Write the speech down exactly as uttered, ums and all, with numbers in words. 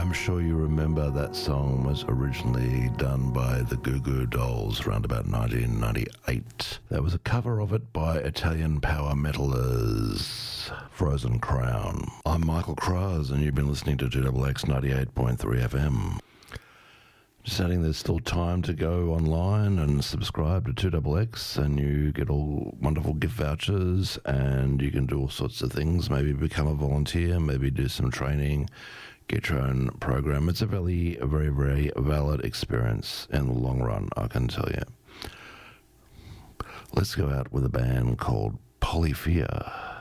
I'm sure you remember that song was originally done by the Goo Goo Dolls around about nineteen ninety-eight. There was a cover of it by Italian power metalers, Frozen Crown. I'm Michael Kraz, and you've been listening to two X X ninety-eight point three F M. Just adding, there's still time to go online and subscribe to two X X, and you get all wonderful gift vouchers, and you can do all sorts of things. Maybe become a volunteer, maybe do some training, get your own program. It's a very, very, very valid experience in the long run, I can tell you. Let's go out with a band called Polyphia.